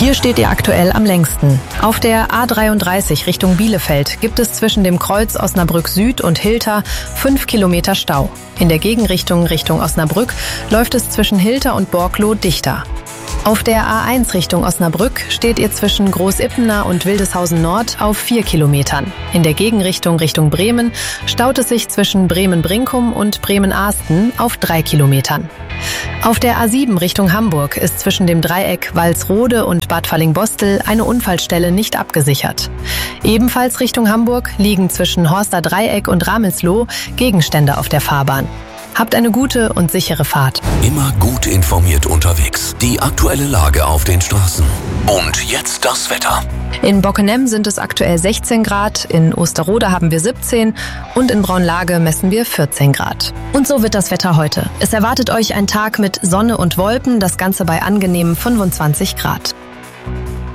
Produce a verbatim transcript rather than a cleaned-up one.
Hier steht ihr aktuell am längsten. Auf der A dreiunddreißig Richtung Bielefeld gibt es zwischen dem Kreuz Osnabrück Süd und Hilter fünf Kilometer Stau. In der Gegenrichtung Richtung Osnabrück läuft es zwischen Hilter und Borkloh dichter. Auf der A eins Richtung Osnabrück steht ihr zwischen Großippener und Wildeshausen Nord auf vier Kilometern. In der Gegenrichtung Richtung Bremen staut es sich zwischen Bremen-Brinkum und Bremen-Ahsten auf drei Kilometern. Auf der A sieben Richtung Hamburg ist zwischen dem Dreieck Walsrode und Bad Fallingbostel eine Unfallstelle nicht abgesichert. Ebenfalls Richtung Hamburg liegen zwischen Horster Dreieck und Ramelsloh Gegenstände auf der Fahrbahn. Habt eine gute und sichere Fahrt. Immer gut informiert unterwegs. Die aktuelle Lage auf den Straßen. Und jetzt das Wetter. In Bockenem sind es aktuell sechzehn Grad, in Osterode haben wir siebzehn und in Braunlage messen wir vierzehn Grad. Und so wird das Wetter heute. Es erwartet euch ein Tag mit Sonne und Wolken, das Ganze bei angenehmen fünfundzwanzig Grad.